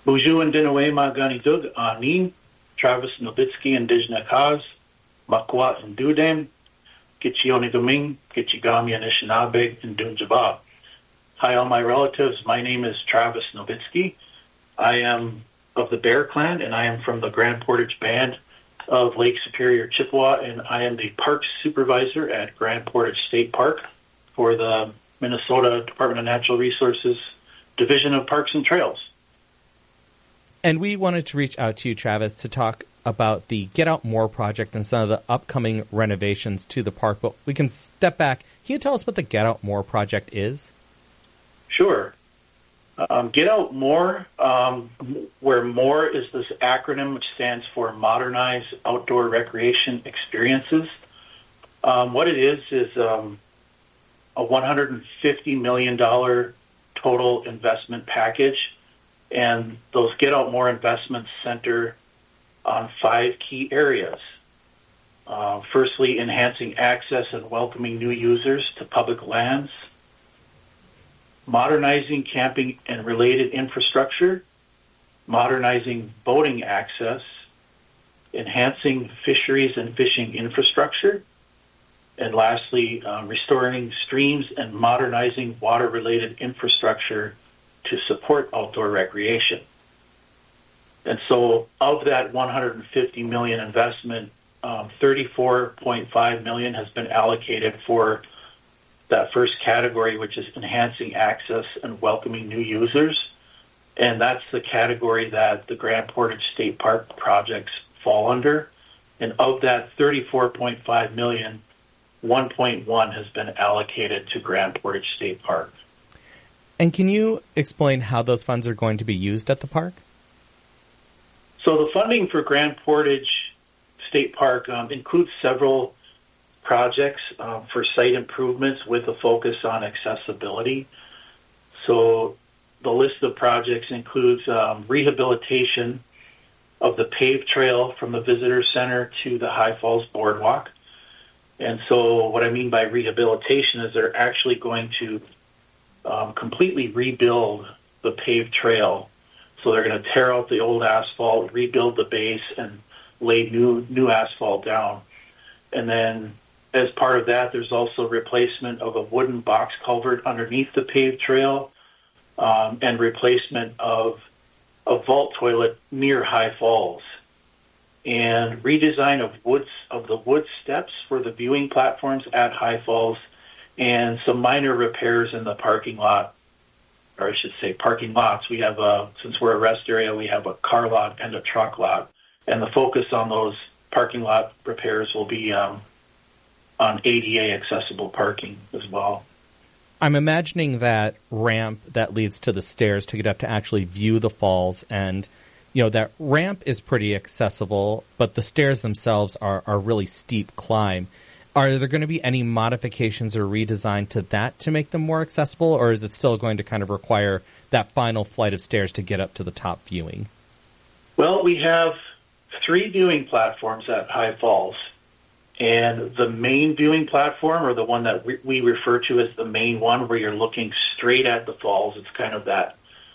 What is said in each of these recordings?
Buju and Dinaway Magani Dug Anin, Travis Novitsky and Dijnakaz, Makwa and Dudem, Gichioni Doming, Gichigami and Anishinaabe and Dunjaba. Hi, all my relatives. My name is Travis Novitsky. I am of the Bear Clan, and I am from the Grand Portage Band of Lake Superior, Chippewa, and I am the Parks Supervisor at Grand Portage State Park for the Minnesota Department of Natural Resources Division of Parks and Trails. And we wanted to reach out to you, Travis, to talk about the Get Out More project and some of the upcoming renovations to the park. But we can step back. Can you tell us what the Get Out More project is? Sure. Get Out More, where MORE is this acronym which stands for Modernize Outdoor Recreation Experiences. What it is a $150 million total investment package, and those Get Out More investments center on 5 key areas. Firstly, enhancing access and welcoming new users to public lands, modernizing camping and related infrastructure, modernizing boating access, enhancing fisheries and fishing infrastructure, and lastly, restoring streams and modernizing water-related infrastructure to support outdoor recreation. And so of that $150 million investment, $34.5 million has been allocated for that first category, which is enhancing access and welcoming new users. And that's the category that the Grand Portage State Park projects fall under. And of that $34.5 million, 1.1 has been allocated to Grand Portage State Park. And can you explain how those funds are going to be used at the park? So the funding for Grand Portage State Park includes several projects for site improvements with a focus on accessibility. So the list of projects includes rehabilitation of the paved trail from the visitor center to the High Falls Boardwalk. And so what I mean by rehabilitation is they're actually going to completely rebuild the paved trail. So they're going to tear out the old asphalt, rebuild the base, and lay new asphalt down. And then as part of that, there's also replacement of a wooden box culvert underneath the paved trail, and replacement of a vault toilet near High Falls, and redesign of the wood steps for the viewing platforms at High Falls, and some minor repairs in the parking lot, or I should say parking lots. We have since we're a rest area, we have a car lot and a truck lot, and the focus on those parking lot repairs will be on ADA accessible parking as well. I'm imagining that ramp that leads to the stairs to get up to actually view the falls, and that ramp is pretty accessible, but the stairs themselves are a really steep climb. Are there going to be any modifications or redesign to that to make them more accessible, or is it still going to kind of require that final flight of stairs to get up to the top viewing? Well, we have 3 viewing platforms at High Falls. And the main viewing platform, or the one that we refer to as the main one, where you're looking straight at the falls, it's kind of that,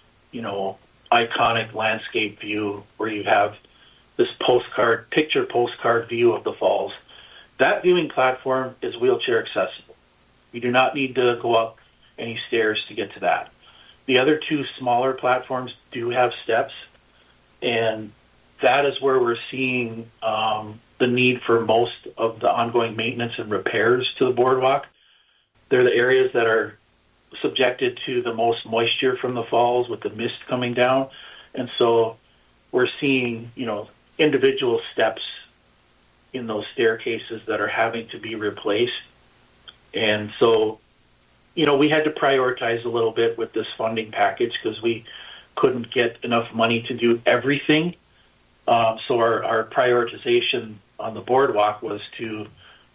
iconic landscape view where you have this picture postcard view of the falls. That viewing platform is wheelchair accessible. You do not need to go up any stairs to get to that. The other 2 smaller platforms do have steps, and that is where we're seeing the need for most of the ongoing maintenance and repairs to the boardwalk. They're the areas that are subjected to the most moisture from the falls with the mist coming down. And so we're seeing, individual steps in those staircases that are having to be replaced. And so, we had to prioritize a little bit with this funding package because we couldn't get enough money to do everything. So our prioritization on the boardwalk was to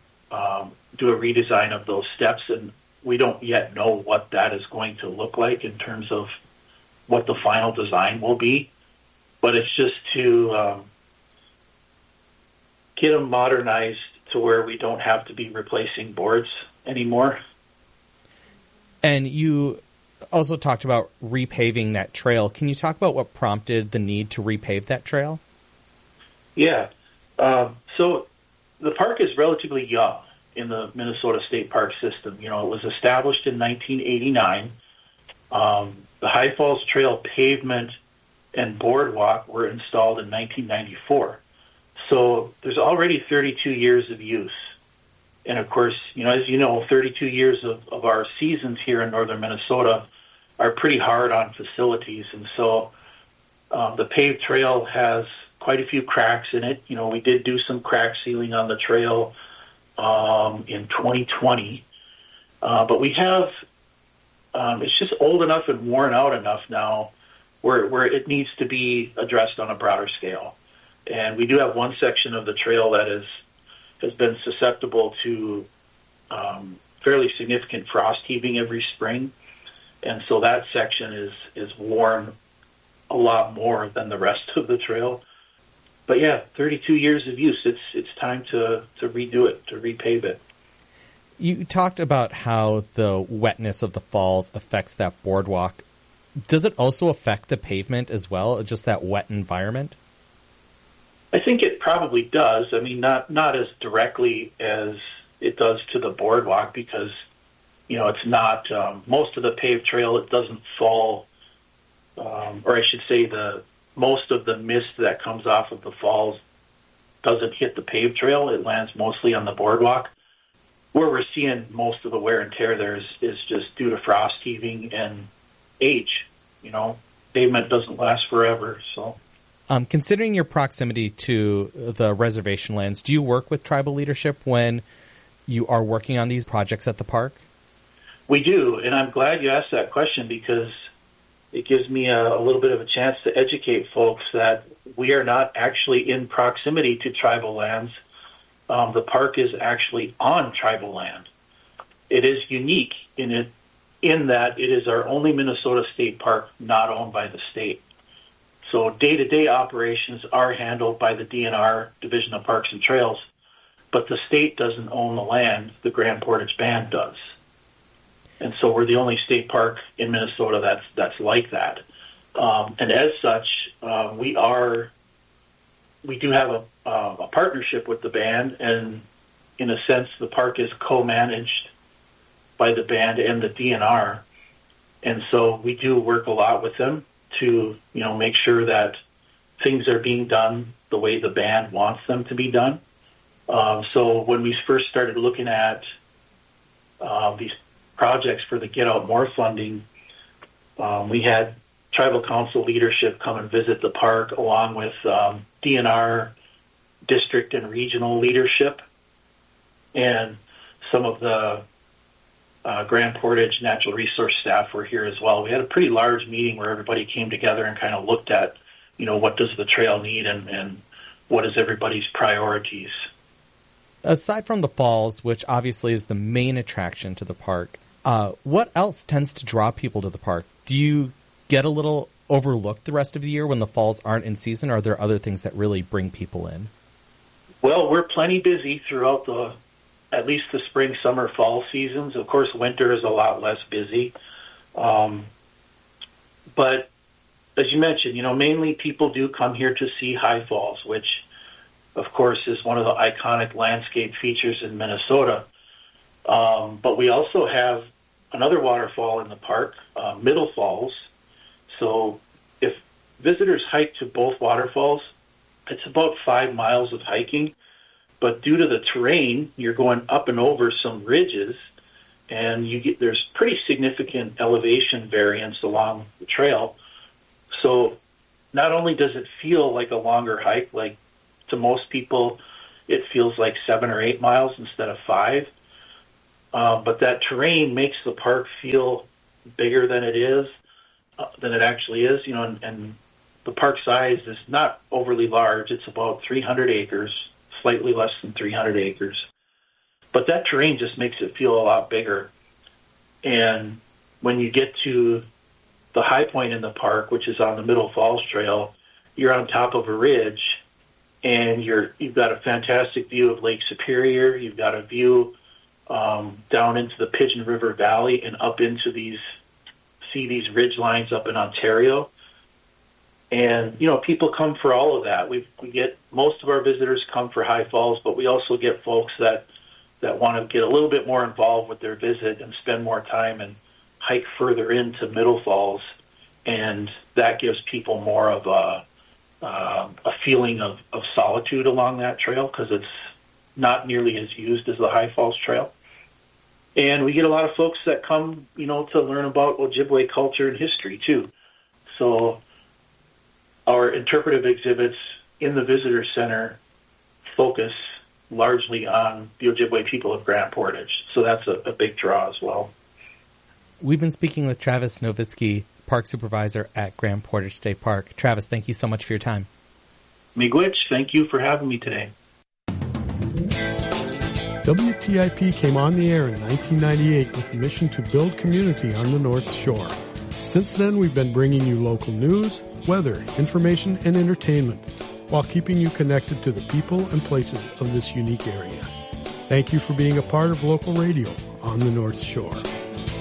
do a redesign of those steps, and we don't yet know what that is going to look like in terms of what the final design will be. But it's just to get them modernized to where we don't have to be replacing boards anymore. And you also talked about repaving that trail. Can you talk about what prompted the need to repave that trail? Yeah. So the park is relatively young in the Minnesota State Park system. You know, it was established in 1989. The High Falls Trail pavement and boardwalk were installed in 1994. So there's already 32 years of use. And of course, you know, as you know, 32 years of our seasons here in northern Minnesota are pretty hard on facilities. And so the paved trail has quite a few cracks in it. You know, we did do some crack sealing on the trail in 2020. But we have, it's just old enough and worn out enough now where it needs to be addressed on a broader scale. And we do have one section of the trail that has been susceptible to fairly significant frost heaving every spring. And so that section is worn a lot more than the rest of the trail. But yeah, 32 years of use. It's time to redo it, to repave it. You talked about how the wetness of the falls affects that boardwalk. Does it also affect the pavement as well, just that wet environment? I think it probably does. I mean, not as directly as it does to the boardwalk because, you know, it's not, most of the paved trail, it doesn't fall, or I should say most of the mist that comes off of the falls doesn't hit the paved trail. It lands mostly on the boardwalk. Where we're seeing most of the wear and tear there is just due to frost heaving and age. You know, pavement doesn't last forever, so. Considering your proximity to the reservation lands, do you work with tribal leadership when you are working on these projects at the park? We do, and I'm glad you asked that question because it gives me a little bit of a chance to educate folks that we are not actually in proximity to tribal lands. The park is actually on tribal land. It is unique in that it is our only Minnesota state park not owned by the state. So day-to-day operations are handled by the DNR, Division of Parks and Trails, but the state doesn't own the land. The Grand Portage Band does. And so we're the only state park in Minnesota that's like that. And as such, we do have a partnership with the band, and in a sense, the park is co-managed by the band and the DNR. And so we do work a lot with them to, you know, make sure that things are being done the way the band wants them to be done. So when we first started looking at these projects for the Get Out More funding, we had tribal council leadership come and visit the park along with DNR district and regional leadership, and some of the Grand Portage natural resource staff were here as well. We had a pretty large meeting where everybody came together and kind of looked at, you know, what does the trail need and what is everybody's priorities. Aside from the falls, which obviously is the main attraction to the park, what else tends to draw people to the park? Do you get a little overlooked the rest of the year when the falls aren't in season, or are there other things that really bring people in? Well, we're plenty busy throughout at least the spring, summer, fall seasons. Of course, winter is a lot less busy. But as you mentioned, you know, mainly people do come here to see High Falls, which, of course, is one of the iconic landscape features in Minnesota. But we also have another waterfall in the park, Middle Falls. So if visitors hike to both waterfalls, it's about 5 miles of hiking. But due to the terrain, you're going up and over some ridges, and there's pretty significant elevation variance along the trail. So not only does it feel like a longer hike, like to most people, it feels like 7 or 8 miles instead of 5. But that terrain makes the park feel bigger than it actually is, you know, and the park size is not overly large. It's about 300 acres, slightly less than 300 acres. But that terrain just makes it feel a lot bigger. And when you get to the high point in the park, which is on the Middle Falls Trail, you're on top of a ridge, and you've got a fantastic view of Lake Superior. You've got a view down into the Pigeon River Valley and up into these see these ridge lines up in Ontario. And, people come for all of that. We get, most of our visitors come for High Falls, but we also get folks that want to get a little bit more involved with their visit and spend more time and hike further into Middle Falls. And that gives people more of a feeling of solitude along that trail because it's not nearly as used as the High Falls Trail. And we get a lot of folks that come, to learn about Ojibwe culture and history too. So our interpretive exhibits in the visitor center focus largely on the Ojibwe people of Grand Portage. So that's a big draw as well. We've been speaking with Travis Nowitzki, Park Supervisor at Grand Portage State Park. Travis, thank you so much for your time. Miigwech, thank you for having me today. WTIP came on the air in 1998 with the mission to build community on the North Shore. Since then, we've been bringing you local news, weather, information, and entertainment, while keeping you connected to the people and places of this unique area. Thank you for being a part of local radio on the North Shore.